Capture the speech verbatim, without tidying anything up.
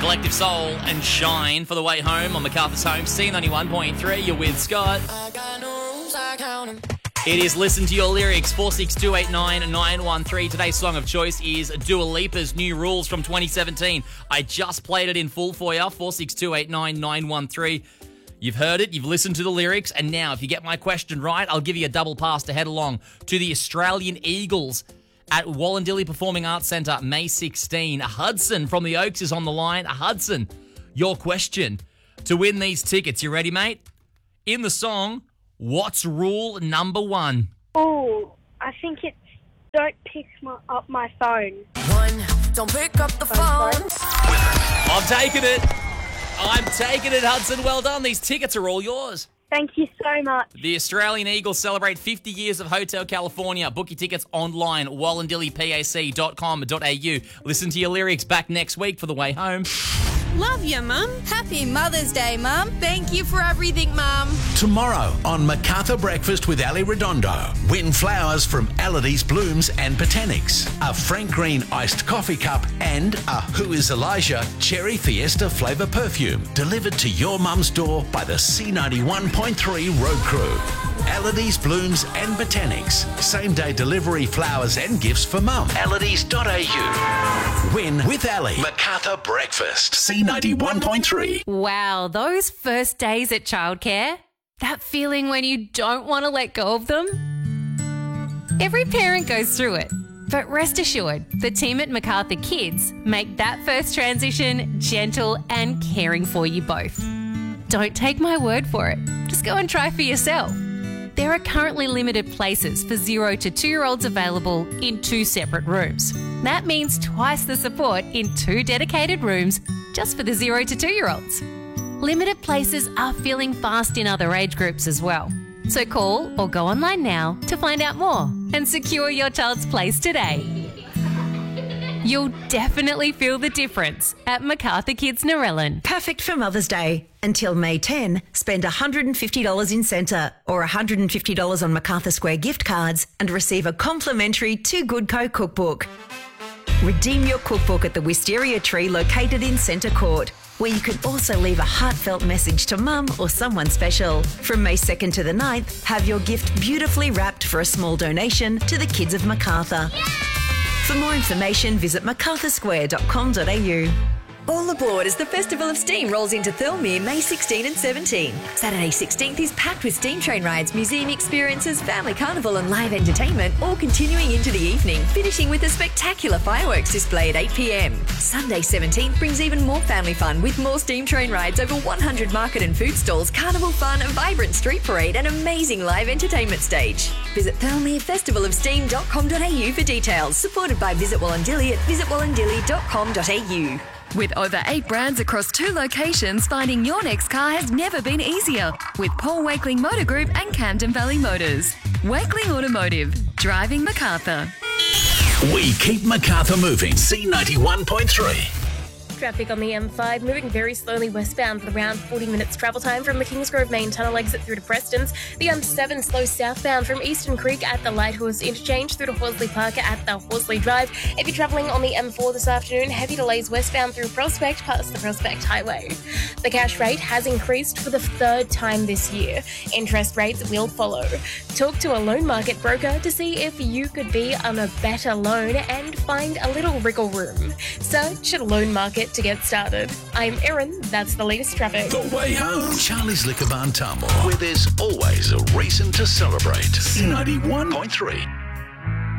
Collective Soul and Shine for the way home on MacArthur's Home. C ninety-one point three, you're with Scott. I got no rules, I count 'em. It is Listen to Your Lyrics, four six two eight nine nine one three. Today's song of choice is Dua Lipa's New Rules from twenty seventeen. I just played it in full for you, four six two eight nine nine one three. You've heard it, you've listened to the lyrics, and now if you get my question right, I'll give you a double pass to head along to the Australian Eagles at Wallandilly Performing Arts Centre, May sixteenth. Hudson from the Oaks is on the line. Hudson, your question to win these tickets. You ready, mate? In the song, what's rule number one? Oh, I think it's don't pick my, up my phone. One, don't pick up the phone. I'm taking it. I'm taking it, Hudson. Well done. These tickets are all yours. Thank you so much. The Australian Eagles celebrate fifty years of Hotel California. Book your tickets online, wallandilly pac dot com dot a u. Listen to Your Lyrics back next week for the way home. Love you, Mum. Happy Mother's Day, Mum. Thank you for everything, Mum. Tomorrow on MacArthur Breakfast with Ali Redondo. Win flowers from Elodie's Blooms and Botanics, a Frank Green iced coffee cup, and a Who is Elijah Cherry Fiesta flavour perfume delivered to your mum's door by the C ninety-one point three Road Crew. Elodie's Blooms and Botanics. Same day delivery flowers and gifts for mum. elodies dot a u. Win with Ali. MacArthur Breakfast. C ninety-one point three. Wow, those first days at childcare, that feeling when you don't want to let go of them. Every parent goes through it, but rest assured, the team at MacArthur Kids make that first transition gentle and caring for you both. Don't take my word for it. Just go and try for yourself. There are currently limited places for zero to two-year-olds available in two separate rooms. That means twice the support in two dedicated rooms just for the zero to two-year-olds. Limited places are filling fast in other age groups as well. So call or go online now to find out more and secure your child's place today. You'll definitely feel the difference at MacArthur Kids Narellan. Perfect for Mother's Day. Until May tenth, spend one hundred fifty dollars in Centre or one hundred fifty dollars on MacArthur Square gift cards and receive a complimentary Too Good Co cookbook. Redeem your cookbook at the Wisteria Tree located in Centre Court, where you can also leave a heartfelt message to mum or someone special. From May second to the ninth, have your gift beautifully wrapped for a small donation to the kids of MacArthur. Yeah! For more information, visit macarthur square dot com dot a u. All aboard as the Festival of Steam rolls into Thirlmere May sixteenth and seventeenth. Saturday sixteenth is packed with steam train rides, museum experiences, family carnival and live entertainment, all continuing into the evening, finishing with a spectacular fireworks display at eight p m. Sunday seventeenth brings even more family fun with more steam train rides, over one hundred market and food stalls, carnival fun, a vibrant street parade and amazing live entertainment stage. Visit thirlmere festival of steam dot com dot a u for details. Supported by Visit Wallandilly at visit wallandilly dot com dot a u. With over eight brands across two locations, finding your next car has never been easier. With Paul Wakeling Motor Group and Camden Valley Motors. Wakeling Automotive. Driving MacArthur. We keep MacArthur moving. C ninety-one point three. Traffic on the M five moving very slowly westbound with around forty minutes travel time from the Kingsgrove main tunnel exit through to Preston's. The M seven slow southbound from Eastern Creek at the Lighthorse interchange through to Horsley Park at the Horsley Drive. If you're travelling on the M four this afternoon, heavy delays westbound through Prospect past the Prospect Highway. The cash rate has increased for the third time this year. Interest rates will follow. Talk to a loan market broker to see if you could be on a better loan and find a little wriggle room. Search a loan market to get started. I'm Erin, that's the latest traffic. The way home. Charlie's Liquor Barn Tamworth, where there's always a reason to celebrate. C ninety-one point three.